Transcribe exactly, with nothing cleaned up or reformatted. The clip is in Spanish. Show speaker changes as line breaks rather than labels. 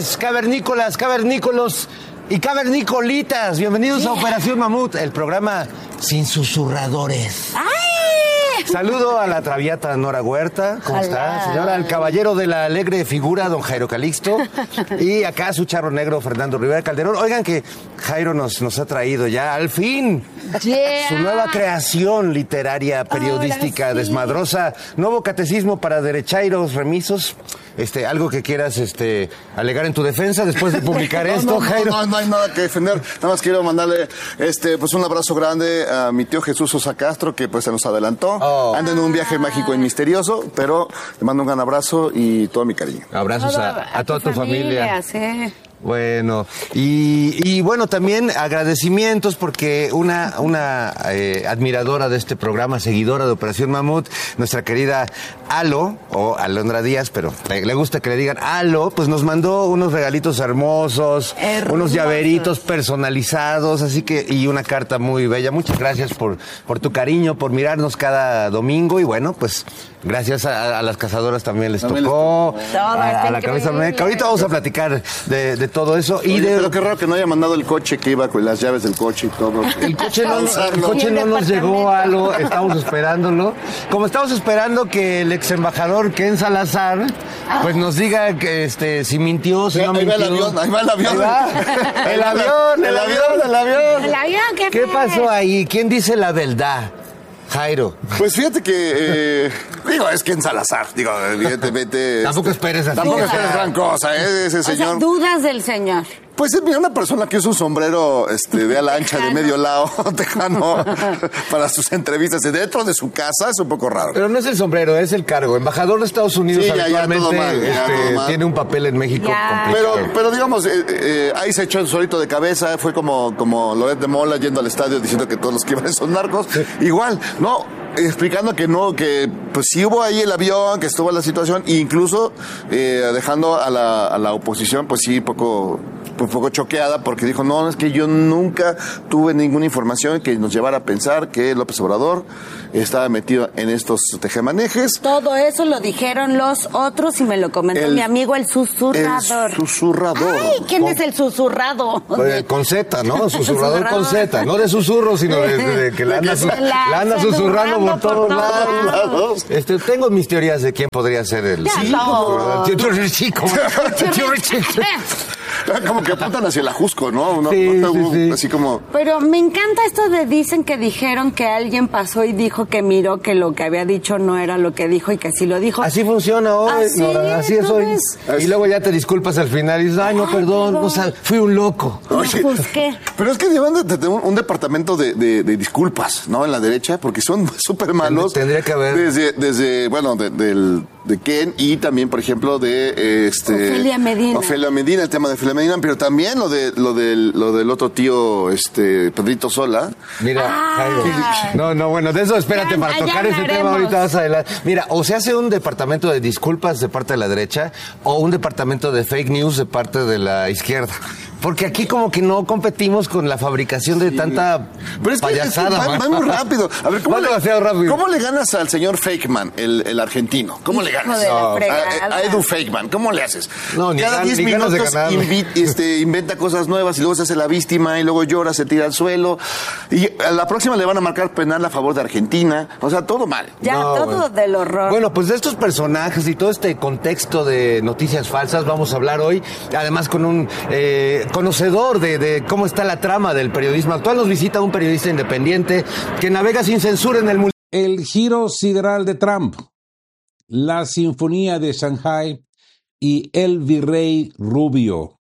Bienvenidos, cavernícolas, cavernícolos y cavernicolitas. Bienvenidos yeah. a Operación Mamut, el programa sin susurradores.
¡Ay!
Saludo a la traviata Nora Huerta. ¿Cómo Hola. está, señora? Al caballero de la alegre figura, don Jairo Calixto. Y acá su charro negro, Fernando Rivera Calderón. Oigan que Jairo nos, nos ha traído ya, al fin,
yeah.
su nueva creación literaria, periodística, oh, desmadrosa. Nuevo catecismo para derechairos remisos. Este, algo que quieras este, alegar en tu defensa después de publicar
no,
esto,
no,
Jairo.
No, no, no hay nada que defender. Nada más quiero mandarle este, pues un abrazo grande a mi tío Jesús Sosa Castro, que pues se nos adelantó. Oh. Anda en un viaje mágico y misterioso, pero le mando un gran abrazo y todo mi cariño.
Abrazos a, a, a toda tu, tu familia.
familia. Sí.
Bueno, y, y bueno, también agradecimientos porque una, una eh, admiradora de este programa, seguidora de Operación Mamut, nuestra querida Alo, o Alondra Díaz, pero le, le gusta que le digan Alo, pues nos mandó unos regalitos hermosos, hermosos, unos llaveritos personalizados, así que, y una carta muy bella. Muchas gracias por, por tu cariño, por mirarnos cada domingo, y bueno, pues gracias a, a las cazadoras también les también tocó, les tocó. a, a la cabeza meca. Ahorita vamos a platicar de, de todo eso. Y
Oye,
de...
pero qué raro que no haya mandado el coche que iba con las llaves del coche y todo.
El coche no, el coche no nos llegó a algo, estamos esperándolo. Como estamos esperando que el ex embajador Ken Salazar pues nos diga que este si mintió, si
sí,
no
ahí
mintió.
Va el avión, ahí va el avión.
Ahí va. El avión, el avión, el avión.
El avión, ¿qué,
¿Qué pasó ahí? ¿Quién dice la verdad? Jairo.
Pues fíjate que, eh, digo, es que en Salazar, digo, evidentemente...
Tampoco esperes así.
Tampoco esperes gran cosa, ¿eh? Ese señor...
O sea, dudas del señor.
Pues es una persona que usa un sombrero este, de ala ancha de medio lado, tejano, para sus entrevistas. Dentro de su casa es un poco raro.
Pero no es el sombrero, es el cargo. Embajador de Estados Unidos sí, actualmente ya, este, tiene un papel en México ya. complicado.
Pero, pero digamos, eh, eh, ahí se echó el solito de cabeza. Fue como, como Loret de Mola yendo al estadio diciendo que todos los que iban son narcos. Sí. Igual, no... explicando que no, que pues sí hubo ahí el avión, que estuvo la situación, e incluso eh, dejando a la, a la oposición, pues sí, poco, pues poco choqueada, porque dijo, no, es que yo nunca tuve ninguna información que nos llevara a pensar que López Obrador estaba metido en estos tejemanejes.
Todo eso lo dijeron los otros y me lo comentó el, mi amigo el susurrador.
El susurrador.
Ay, ¿quién ¿Cómo? es el susurrado?
Pues, con Z, ¿no? Susurrador, susurrador con Z, no de susurro, sino de, de, de que la anda, su, la, la anda susurrando por todos lados. lados. Este, tengo mis teorías de quién podría ser el...
Ya
sí,
no.
Tío Richie, como... Tío Richie.
Como que apuntan hacia el Ajusco, ¿no? ¿no?
Sí,
no
sí, sí.
Así como...
Pero me encanta esto de dicen que dijeron que alguien pasó y dijo que miró que lo que había dicho no era lo que dijo y que sí lo dijo.
Así funciona hoy,
así,
Nora, así es hoy. Y luego ya te disculpas al final y dices, ay, no, ay, perdón, perdón. O sea, fui un loco.
Oye,
pues, ¿qué?
Pero es que llevan de, de, de un, un departamento de, de, de disculpas, ¿no? En la derecha, porque son súper malos.
Tendría que haber.
Desde, desde bueno, de, del... de Ken y también, por ejemplo, de este
Ofelia Medina.
Ofelia Medina, el tema de Ofelia Medina, pero también lo de lo del lo del otro tío, este Pedrito Sola.
Mira, ah, Jairo. No, no, bueno, de eso espérate ya, para ya tocar ese tema ahorita vas adelante. Mira, o se hace un departamento de disculpas de parte de la derecha o un departamento de fake news de parte de la izquierda. Porque aquí como que no competimos con la fabricación de sí. tanta Pero es que payasada.
Es que va, va muy rápido. A ver, ¿cómo,
va
le,
rápido.
¿cómo le ganas al señor Fakeman, el, el argentino? ¿Cómo le ganas?
No,
a, a Edu Fakeman, ¿cómo le haces?
No, ni
Cada diez minutos invi, este, inventa cosas nuevas y luego se hace la víctima y luego llora, se tira al suelo. Y a la próxima le van a marcar penal a favor de Argentina. O sea, todo mal.
Ya, no, todo bueno. del horror.
Bueno, pues de estos personajes y todo este contexto de noticias falsas vamos a hablar hoy. Además con un eh, conocedor de De, de cómo está la trama del periodismo actual. Nos visita un periodista independiente que navega sin censura en el mundo.
El giro sideral de Trump, la Sinfonía de Shanghái y el Virrey Rubio.